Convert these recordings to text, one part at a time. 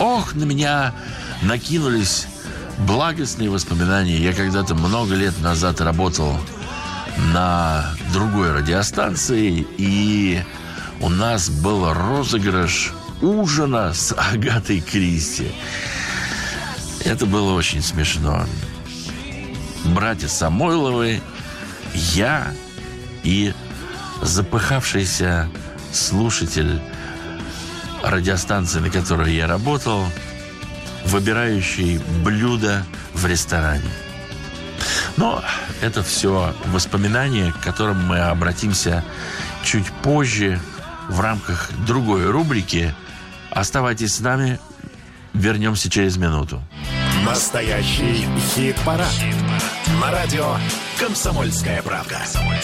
Ох, на меня накинулись благостные воспоминания. Я когда-то много лет назад работал на другой радиостанции, и у нас был розыгрыш ужина с Агатой Кристи. Это было очень смешно. Братья Самойловы, я и запыхавшийся слушатель радиостанции, на которой я работал, выбирающий блюдо в ресторане. Но это все воспоминания, к которым мы обратимся чуть позже в рамках другой рубрики. Оставайтесь с нами, вернемся через минуту. Настоящий хит-парад. На радио «Комсомольская правда».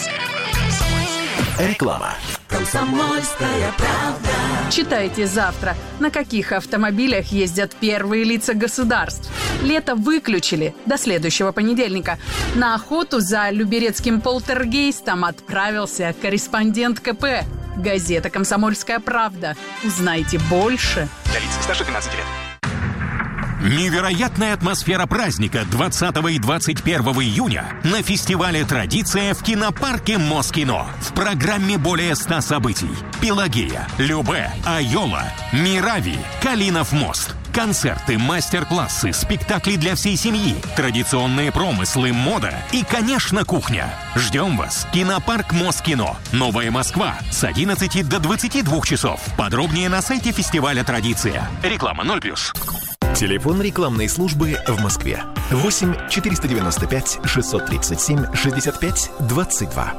Реклама. «Комсомольская правда». Читайте завтра, на каких автомобилях ездят первые лица государств. Лето выключили до следующего понедельника. На охоту за люберецким полтергейстом отправился корреспондент КП. Газета «Комсомольская правда». Узнайте больше. Для лиц старше 12 лет. Невероятная атмосфера праздника 20 и 21 июня на фестивале «Традиция» в кинопарке Москино. В программе более 100 событий. Пелагея, Любэ, Айола, Мирави, Калинов мост. Концерты, мастер-классы, спектакли для всей семьи, традиционные промыслы, мода и, конечно, кухня. Ждем вас. Кинопарк Москино. Новая Москва. С 11 до 22 часов. Подробнее на сайте фестиваля «Традиция». Реклама 0+. Телефон рекламной службы в Москве. 8 495 637 65 22.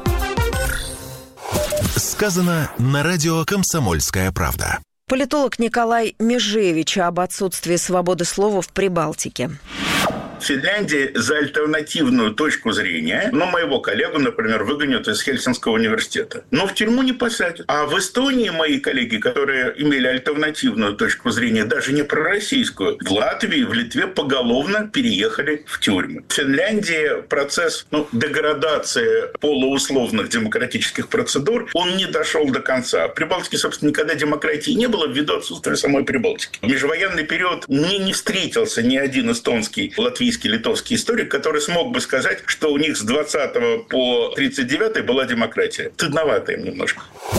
Сказано на радио «Комсомольская правда». Политолог Николай Межевич об отсутствии свободы слова в Прибалтике. Финляндия за альтернативную точку зрения, но моего коллегу, например, выгонят из Хельсинского университета. Но в тюрьму не посадят. А в Эстонии мои коллеги, которые имели альтернативную точку зрения, даже не пророссийскую, в Латвии, в Литве поголовно переехали в тюрьмы. В Финляндии процесс деградации полуусловных демократических процедур, он не дошел до конца. В Прибалтике, собственно, никогда демократии не было ввиду отсутствия самой Прибалтики. В межвоенный период мне не встретился ни один эстонский, латвийский, литовский историк, который смог бы сказать, что у них с 20 по 39 была демократия. Стыдновато им немножко.